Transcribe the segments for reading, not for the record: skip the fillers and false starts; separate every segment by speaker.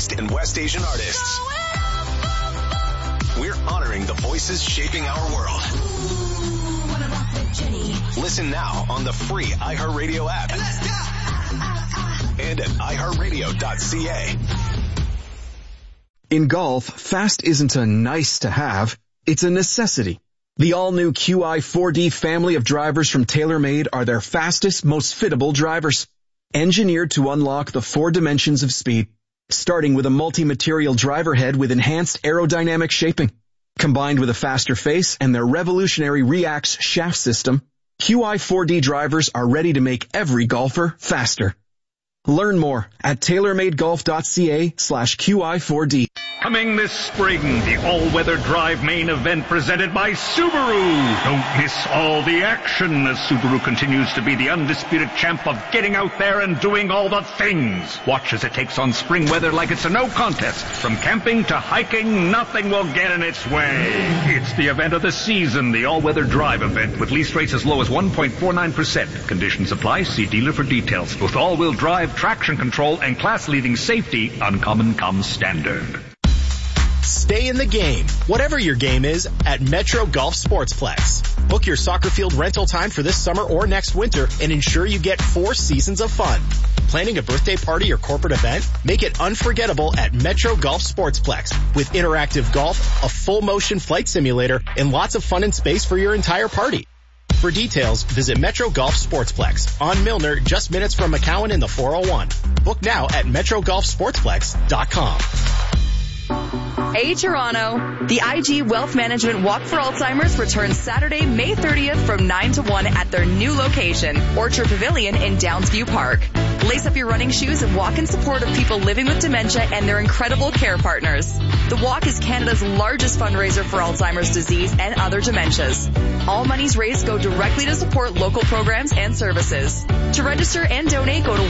Speaker 1: East and West Asian artists. We're honoring the voices shaping our world. Listen now on the free iHeartRadio app. And at iHeartRadio.ca.
Speaker 2: In golf, fast isn't a nice to have, it's a necessity. The all-new QI4D family of drivers from TaylorMade are their fastest, most fittable drivers. Engineered to unlock the 4 dimensions of speed, starting with a multi-material driver head with enhanced aerodynamic shaping. Combined with a faster face and their revolutionary Reax shaft system, QI4D drivers are ready to make every golfer faster. Learn more at TaylorMadeGolf.ca/QI4D.
Speaker 3: Coming this spring, the all-weather drive main event presented by Subaru. Don't miss all the action as Subaru continues to be the undisputed champ of getting out there and doing all the things. Watch as it takes on spring weather like it's a no contest. From camping to hiking, nothing will get in its way. It's the event of the season, the all-weather drive event, with lease rates as low as 1.49%. Conditions apply. See dealer for details. With all-wheel drive, traction control, and class-leading safety, Uncommon comes standard.
Speaker 4: Stay in the game, whatever your game is, at Metro Golf Sportsplex. Book your soccer field rental time for this summer or next winter and ensure you get 4 seasons of fun. Planning a birthday party or corporate event? Make it unforgettable at Metro Golf Sportsplex with interactive golf, a full motion flight simulator, and lots of fun and space for your entire party. For details, visit Metro Golf Sportsplex on Milner, just minutes from McCowan in the 401. Book now at MetroGolfSportsplex.com.
Speaker 5: Hey Toronto! The IG Wealth Management Walk for Alzheimer's returns Saturday, May 30th from 9 to 1 at their new location, Orchard Pavilion in Downsview Park. Lace up your running shoes and walk in support of people living with dementia and their incredible care partners. The walk is Canada's largest fundraiser for Alzheimer's disease and other dementias. All monies raised go directly to support local programs and services. To register and donate, go to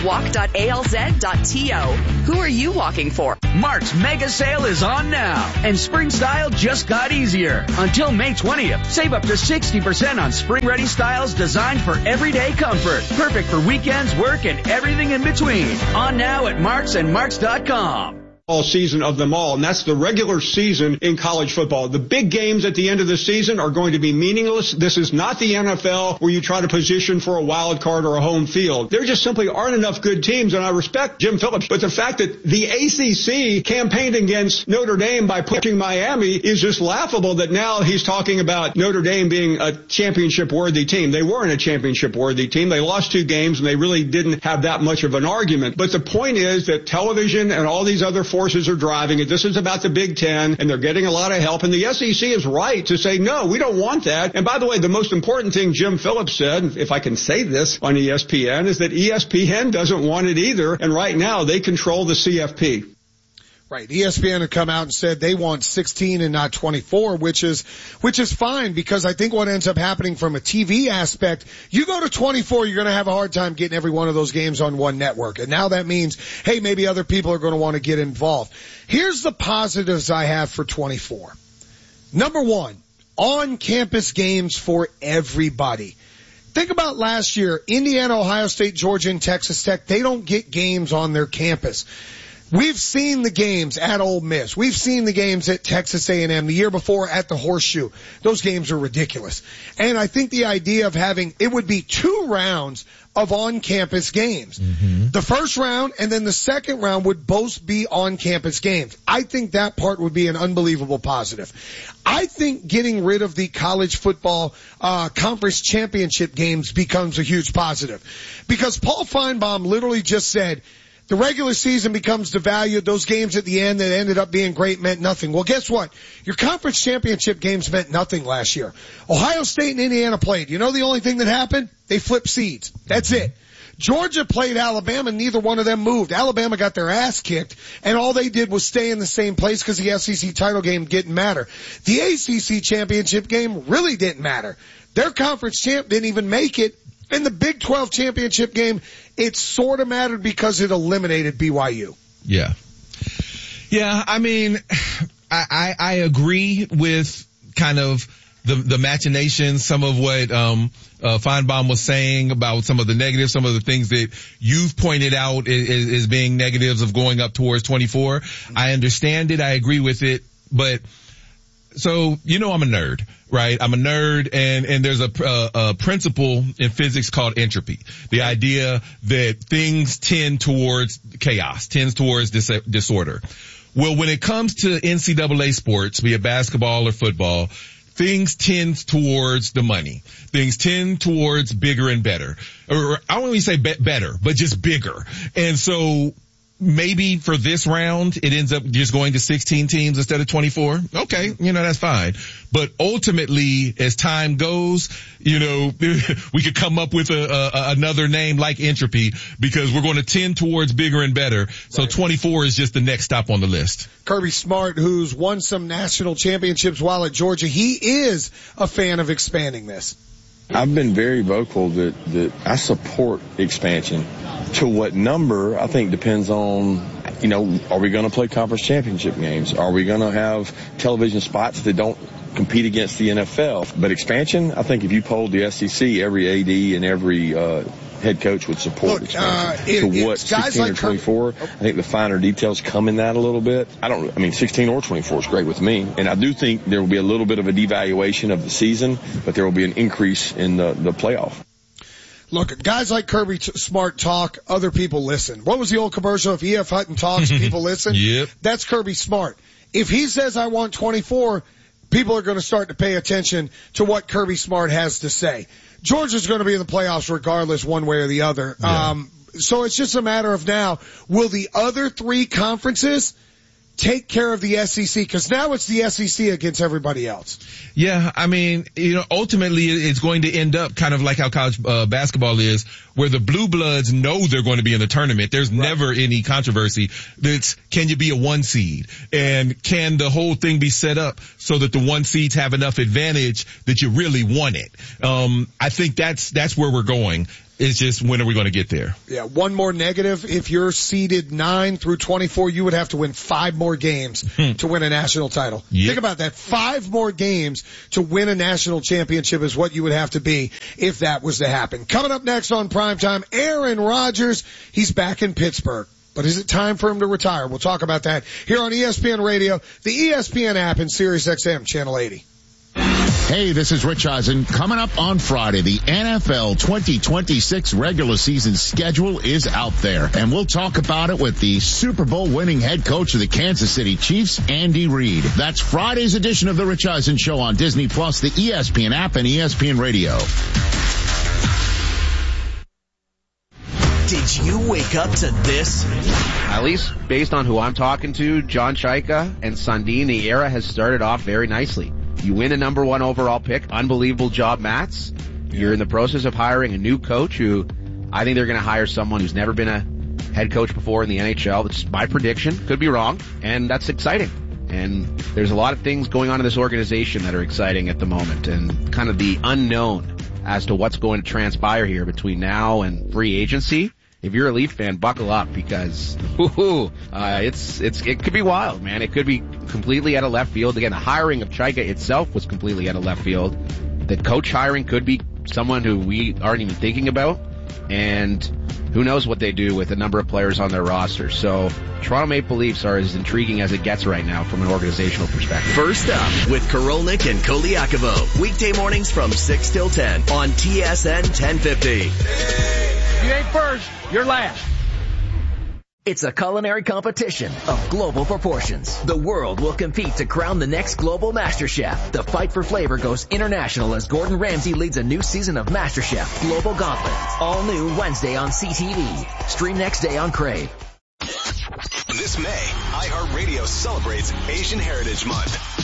Speaker 5: walk.alz.to. Who are you walking for?
Speaker 6: Mark's mega sale is on now, and spring style just got easier. Until May 20th, save up to 60% on spring-ready styles designed for everyday comfort. Perfect for weekends, work, and everything in between. On now at Marks and Marks.com.
Speaker 7: All season of them all, and that's the regular season in college football. The big games at the end of the season are going to be meaningless. This is not the NFL where you try to position for a wild card or a home field. There just simply aren't enough good teams, and I respect Jim Phillips, but the fact that the ACC campaigned against Notre Dame by pushing Miami is just laughable, that now he's talking about Notre Dame being a championship-worthy team. They weren't a championship-worthy team. They lost 2 games, and they really didn't have that much of an argument. But the point is that television and all these other forces are driving it. This is about the Big Ten, and they're getting a lot of help. And the SEC is right to say, no, we don't want that. And by the way, the most important thing Jim Phillips said, if I can say this on ESPN, is that ESPN doesn't want it either. And right now, they control the CFP.
Speaker 8: Right. ESPN had come out and said they want 16 and not 24, which is fine, because I think what ends up happening from a TV aspect, you go to 24, you're going to have a hard time getting every one of those games on one network. And now that means, hey, maybe other people are going to want to get involved. Here's the positives I have for 24. Number 1, on-campus games for everybody. Think about last year, Indiana, Ohio State, Georgia, and Texas Tech, they don't get games on their campus. We've seen the games at Ole Miss. We've seen the games at Texas A&M. The year before at the Horseshoe. Those games are ridiculous. And I think the idea of having, it would be 2 rounds of on-campus games. Mm-hmm. The first round and then the second round would both be on-campus games. I think that part would be an unbelievable positive. I think getting rid of the college football conference championship games becomes a huge positive. Because Paul Feinbaum literally just said, the regular season becomes devalued. Those games at the end that ended up being great meant nothing. Well, guess what? Your conference championship games meant nothing last year. Ohio State and Indiana played. You know the only thing that happened? They flipped seeds. That's it. Georgia played Alabama. Neither one of them moved. Alabama got their ass kicked, and all they did was stay in the same place because the SEC title game didn't matter. The ACC championship game really didn't matter. Their conference champ didn't even make it. In the Big 12 championship game, it sort of mattered because it eliminated BYU.
Speaker 9: Yeah. Yeah, I mean, I agree with kind of the machinations, some of what Feinbaum was saying about some of the negatives, some of the things that you've pointed out as being negatives of going up towards 24. I understand it. I agree with it. But so, I'm a nerd, right? I'm a nerd, and there's a principle in physics called entropy. The idea that things tend towards chaos, tends towards disorder. Well, when it comes to NCAA sports, be it basketball or football, things tend towards the money. Things tend towards bigger and better. Or I won't even say better, but just bigger. And so maybe for this round, it ends up just going to 16 teams instead of 24. Okay, that's fine. But ultimately, as time goes, we could come up with another name like entropy, because we're going to tend towards bigger and better. So right. 24 is just the next stop on the list.
Speaker 8: Kirby Smart, who's won some national championships while at Georgia, he is a fan of expanding this.
Speaker 10: I've been very vocal that I support expansion. To what number, I think, depends on, are we going to play conference championship games? Are we going to have television spots that don't compete against the NFL? But expansion, I think if you polled the SEC, every AD and every head coach would support expansion. To what, 16 or 24, I think the finer details come in that a little bit. 16 or 24 is great with me. And I do think there will be a little bit of a devaluation of the season, but there will be an increase in the playoff.
Speaker 8: Look, guys like Kirby Smart talk, other people listen. What was the old commercial? If E.F. Hutton talks, people listen?
Speaker 9: Yep.
Speaker 8: That's Kirby Smart. If he says I want 24, people are going to start to pay attention to what Kirby Smart has to say. Georgia's going to be in the playoffs regardless, one way or the other. Yeah. So it's just a matter of now, will the other three conferences take care of the SEC? Because now it's the SEC against everybody else.
Speaker 9: Yeah, ultimately it's going to end up kind of like how college basketball is, where the blue bloods know they're going to be in the tournament. There's never any controversy. It's, can you be a 1 seed? And can the whole thing be set up so that the 1 seeds have enough advantage that you really want it? I think that's where we're going. It's just, when are we going to get there?
Speaker 8: Yeah, one more negative. If you're seeded 9 through 24, you would have to win 5 more games to win a national title. Yep. Think about that. 5 more games to win a national championship is what you would have to be if that was to happen. Coming up next on Primetime, Aaron Rodgers. He's back in Pittsburgh. But is it time for him to retire? We'll talk about that here on ESPN Radio, the ESPN app, and SiriusXM Channel 80.
Speaker 11: Hey, this is Rich Eisen. Coming up on Friday, the NFL 2026 regular season schedule is out there, and we'll talk about it with the Super Bowl winning head coach of the Kansas City Chiefs, Andy Reid. That's Friday's edition of the Rich Eisen Show on Disney Plus, the ESPN app, and ESPN Radio.
Speaker 12: Did you wake up to this?
Speaker 13: At least based on who I'm talking to, John Chaika and Sundin, the era has started off very nicely. You win a number 1 overall pick. Unbelievable job, Mats. You're in the process of hiring a new coach who I think they're going to hire someone who's never been a head coach before in the NHL. That's my prediction. Could be wrong. And that's exciting. And there's a lot of things going on in this organization that are exciting at the moment, and kind of the unknown as to what's going to transpire here between now and free agency. If you're a Leaf fan, buckle up, because it could be wild, man. It could be completely out of left field. Again, the hiring of Chaika itself was completely out of left field. The coach hiring could be someone who we aren't even thinking about, and who knows what they do with a number of players on their roster. So Toronto Maple Leafs are as intriguing as it gets right now from an organizational perspective.
Speaker 12: First up with Korolnik and Koliakovo. Weekday mornings from 6 till 10 on TSN 1050.
Speaker 6: You ain't first, you're last.
Speaker 12: It's a culinary competition of global proportions. The world will compete to crown the next global MasterChef. The fight for flavor goes international as Gordon Ramsay leads a new season of MasterChef Global Gauntlet. All new Wednesday on CTV. Stream next day on Crave.
Speaker 1: This May, iHeartRadio celebrates Asian Heritage Month.